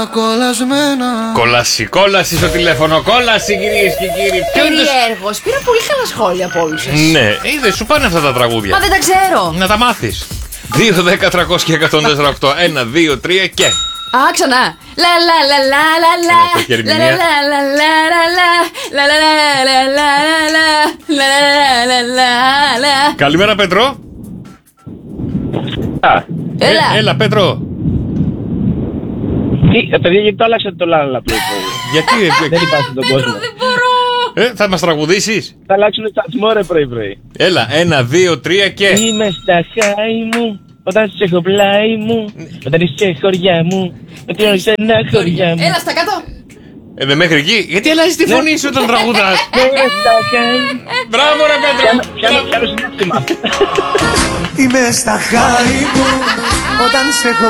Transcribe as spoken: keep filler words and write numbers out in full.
Κολλασμένα. Κόλαση, κόλαση στο τηλέφωνο, κόλαση κυρίες και κύριοι. Περιέργως, πήρα πολύ καλά σχόλια από όλους σας. Ναι, είδες, σου πάνε αυτά τα τραγούδια. Μα δεν τα ξέρω. Να τα μάθεις. δύο, δέκα, τριακόσια και εκατόν τέσσερα οκτώ. ένα, δύο, τρία και. Α, ξανά. Λα λα λα λα λα λα. Ένα τέτοια Λα ερμηνεία. λα λα λα λα λα. Λα λα λα λα λα λα. Λα λα λα λα λα. Καλημέρα, Πέτρο. Α, Έλα. Ε, έλα, Πέτρο. τι, ε, παιδιά, γιατί το άλλαξατε το λάλα πρωί πρωί. Γιατί ε, Δεν υπάρχει στον κόσμο. Δεν μπορώ. ε, θα μας τραγουδήσεις. Θα αλλάξουν τσατσμό ρε πρωί πρωί. Έλα, ένα, δύο, τρία και. Είμαι στα χάη μου, όταν σε έχω πλάι μου, όταν είσαι χωριά μου, όταν είσαι ένα χωριά μου. Έλα στα κάτω. Ε, δε μέχρι εκεί. Γιατί αλλάζει τη φωνή σου όταν τραγουδάς. Είμαι στα χάη. Μπράβο, ρε Πέτρο. Πιάνω, πιάνω συνέστημα. Είμαι στα χάρη μου όταν σε έχω